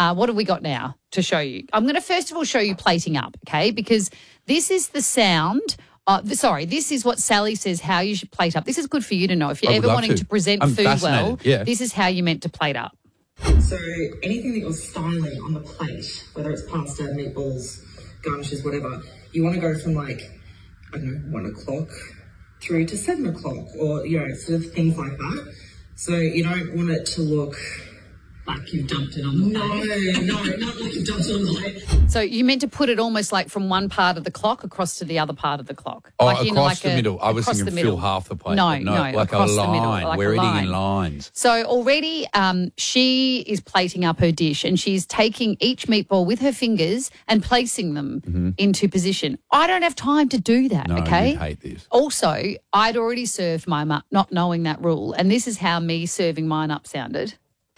What have we got now to show you? I'm going to first of all show you plating up, okay, because this is the sound. This is what Sally says how you should plate up. This is good for you to know. If you're ever wanting to present food well, this is how you're meant to plate up. So anything that you're styling on the plate, whether it's pasta, meatballs, garnishes, whatever, you want to go from 1 o'clock through to 7 o'clock or, sort of things like that. So you don't want it to look like you've dumped it on the plate. No, not like you've dumped it on the plate. So you meant to put it almost like from one part of the clock across to the other part of the clock. Oh, across the middle. I was thinking fill half the plate. No, like across a line. The middle. Like we're a line. eating in lines. So already she is plating up her dish and she's taking each meatball with her fingers and placing them into position. I don't have time to do that, okay? You hate this. Also, I'd already served mine up not knowing that rule, and this is how me serving mine up sounded.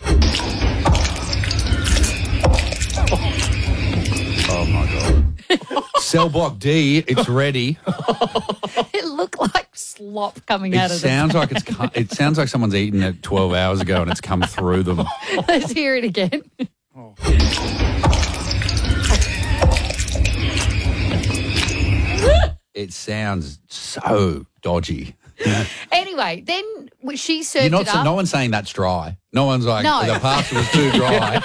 Oh, my God. Cell block D, it's ready. It looked like slop coming out of It sounds like someone's eaten it 12 hours ago and it's come through them. Let's hear it again. Oh. It sounds so dodgy. Anyway, then she served it up. No one's saying that's dry. No one's like, the pasta was too dry.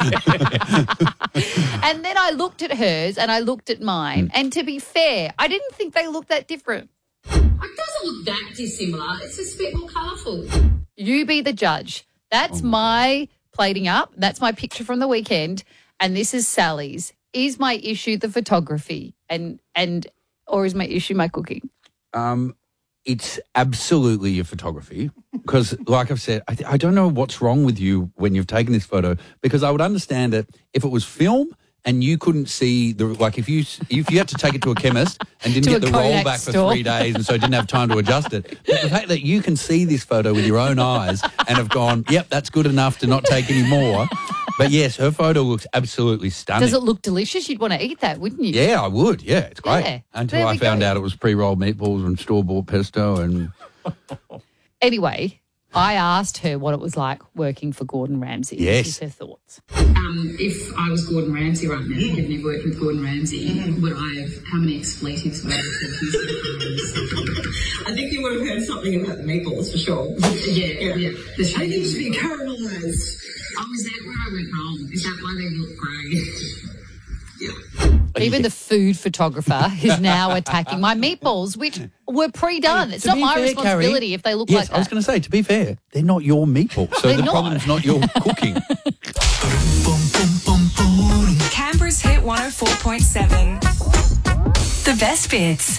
And then I looked at hers and I looked at mine. And to be fair, I didn't think they looked that different. It doesn't look that dissimilar. It's just a bit more colourful. You be the judge. That's my plating up. That's my picture from the weekend. And this is Sally's. Is my issue the photography or is my issue my cooking? It's absolutely your photography because, like I've said, I don't know what's wrong with you when you've taken this photo because I would understand it if it was film and you couldn't see if you had to take it to a chemist and didn't get the roll back for 3 days and so didn't have time to adjust it. But the fact that you can see this photo with your own eyes and have gone, yep, that's good enough to not take any more. But yes, her photo looks absolutely stunning. Does it look delicious? You'd want to eat that, wouldn't you? Yeah, I would. Yeah, it's great. Yeah, until I found out it was pre-rolled meatballs and store-bought pesto and... Anyway, I asked her what it was like working for Gordon Ramsay. Yes. This is her thoughts. If I was Gordon Ramsay right now, given you've worked with Gordon Ramsay, would I have, how many expletives would I have used? I think you would have heard something about the meatballs for sure. Yeah. I think it should be caramelised. Oh, is that where I went wrong? Is that why they look grey? Yeah. Even the food photographer is now attacking my meatballs, which were pre-done. It's not my responsibility if they look like that. I was going to say, to be fair, they're not your meatballs, so the problem's not your cooking. Canberra's Hit 104.7. The best bits.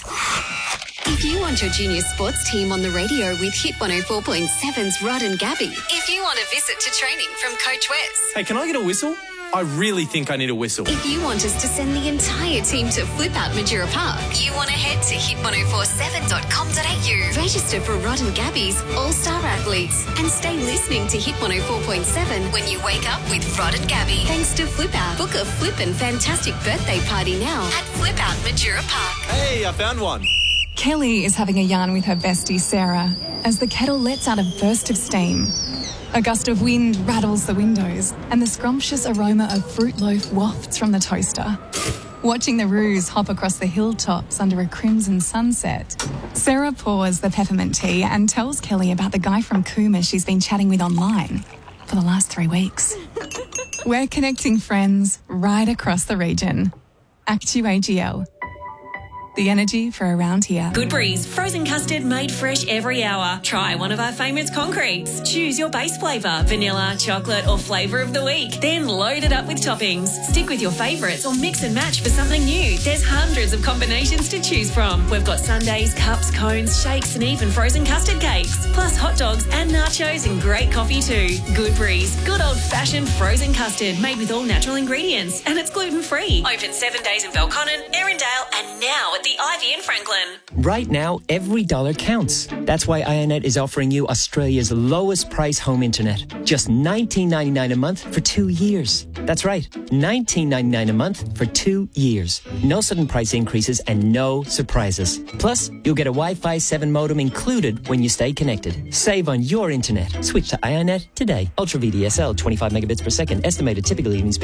If you want your junior sports team on the radio with Hit 104.7's Rod and Gabby. If you want a visit to training from Coach Wes. Hey, can I get a whistle? I really think I need a whistle. If you want us to send the entire team to Flip Out Majura Park, you want to head to hit1047.com.au. Register for Rod and Gabby's All-Star Athletes and stay listening to Hit 104.7 when you wake up with Rod and Gabby. Thanks to Flip Out. Book a flippin' fantastic birthday party now at Flip Out Majura Park. Hey, I found one. Kelly is having a yarn with her bestie Sarah as the kettle lets out a burst of steam. A gust of wind rattles the windows and the scrumptious aroma of fruit loaf wafts from the toaster. Watching the roos hop across the hilltops under a crimson sunset, Sarah pours the peppermint tea and tells Kelly about the guy from Cooma she's been chatting with online for the last 3 weeks. We're connecting friends right across the region. Actu AGL. The energy for around here. Good Breeze, frozen custard made fresh every hour. Try one of our favourite concretes. Choose your base flavour, vanilla, chocolate or flavour of the week. Then load it up with toppings. Stick with your favourites or mix and match for something new. There's hundreds of combinations to choose from. We've got sundaes, cups, cones, shakes and even frozen custard cakes. Plus hot dogs and nachos and great coffee too. Good Breeze, good old-fashioned frozen custard made with all natural ingredients. And it's gluten-free. Open 7 days in Belconnen, Erindale and now at the Ivy in Franklin. Right now, every dollar counts. That's why IONET is offering you Australia's lowest price home internet. Just $19.99 a month for 2 years. That's right, $19.99 a month for 2 years. No sudden price increases and no surprises. Plus, you'll get a Wi-Fi 7 modem included when you stay connected. Save on your internet. Switch to IONET today. Ultra VDSL, 25 megabits per second. Estimated typical evening speed